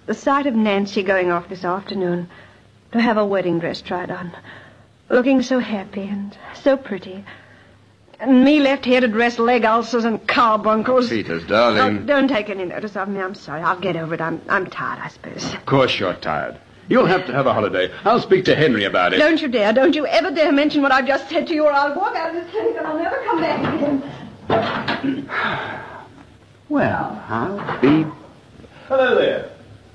The sight of Nancy going off this afternoon to have her wedding dress tried on, looking so happy and so pretty, and me left here to dress leg ulcers and carbuncles. Peters, darling. Oh, don't take any notice of me. I'm sorry. I'll get over it. I'm tired, I suppose. Of course you're tired. You'll have to have a holiday. I'll speak to Henry about it. Don't you dare. Don't you ever dare mention what I've just said to you, or I'll walk out of this clinic and I'll never come back again. Well, I'll be... Hello there.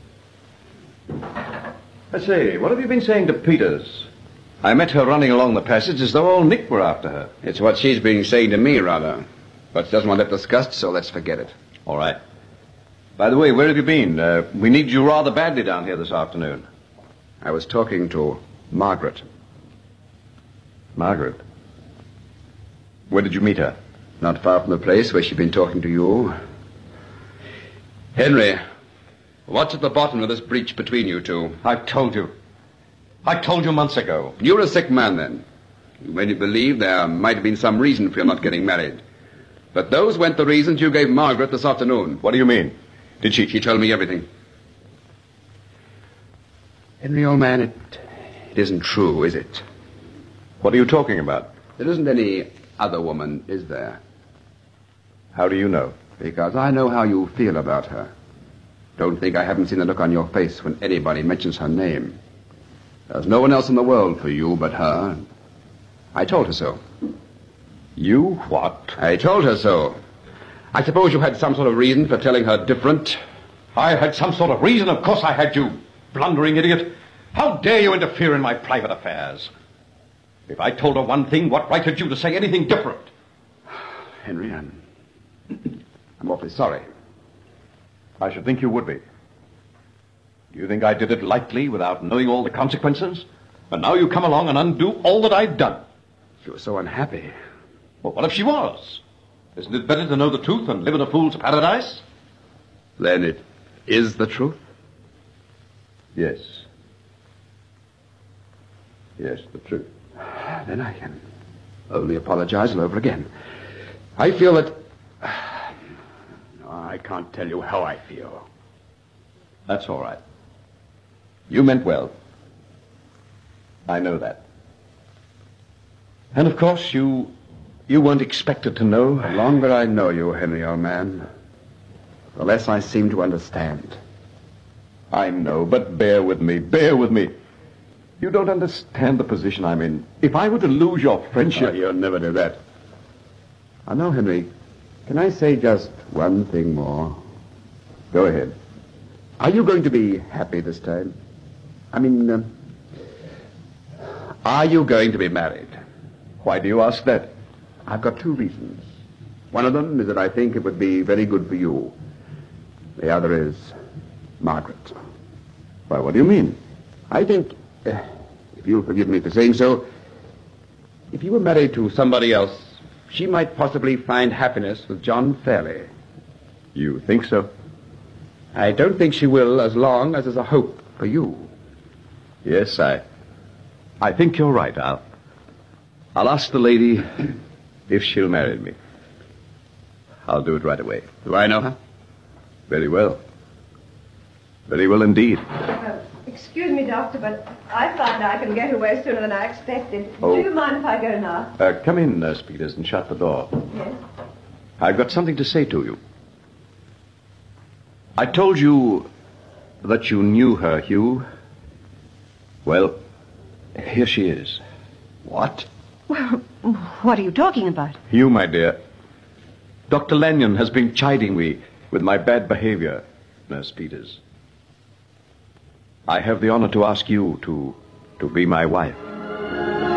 I say, what have you been saying to Peters? I met her running along the passage as though old Nick were after her. It's what she's been saying to me, rather. But she doesn't want it discussed, so let's forget it. All right. By the way, where have you been? We need you rather badly down here this afternoon. I was talking to Margaret. Margaret? Where did you meet her? Not far from the place where she'd been talking to you. Henry, what's at the bottom of this breach between you two? I told you months ago. You were a sick man then. You made me believe there might have been some reason for your not getting married. But those weren't the reasons you gave Margaret this afternoon. What do you mean? Did she... She told me everything. Henry, old man, it isn't true, is it? What are you talking about? There isn't any other woman, is there? How do you know? Because I know how you feel about her. Don't think I haven't seen the look on your face when anybody mentions her name. There's no one else in the world for you but her. I told her so. You what? I told her so. I suppose you had some sort of reason for telling her different. I had some sort of reason? Of course I had, you blundering idiot. How dare you interfere in my private affairs? If I told her one thing, what right had you to say anything different? Henry, I'm awfully sorry. I should think you would be. Do you think I did it lightly without knowing all the consequences? And now you come along and undo all that I'd done. She was so unhappy. Well, what if she was? Isn't it better to know the truth and live in a fool's paradise? Then it is the truth? Yes. Yes, the truth. Then I can only apologize all over again. I feel that... I can't tell you how I feel. That's all right. You meant well. I know that. And of course, you weren't expected to know. The longer I know you, Henry, old man, the less I seem to understand. I know, but bear with me. You don't understand the position I'm in. If I were to lose your friendship... Oh, you'll never do that. I know, Henry. Can I say just one thing more? Go ahead. Are you going to be happy this time? I mean, are you going to be married? Why do you ask that? I've got two reasons. One of them is that I think it would be very good for you. The other is Margaret. Why, what do you mean? I think, if you'll forgive me for saying so, if you were married to somebody else, she might possibly find happiness with John Fairley. You think so? I don't think she will, as long as there's a hope for you. Yes, I think you're right. I'll ask the lady if she'll marry me. I'll do it right away. Do I know her? Very well. Very well indeed. Excuse me, Doctor, but I find I can get away sooner than I expected. Oh. Do you mind if I go now? Come in, Nurse Peters, and shut the door. Yes? I've got something to say to you. I told you that you knew her, Hugh. Well, here she is. What? Well, what are you talking about? Hugh, my dear, Dr. Lanyon has been chiding me with my bad behavior, Nurse Peters. I have the honor to ask you to be my wife.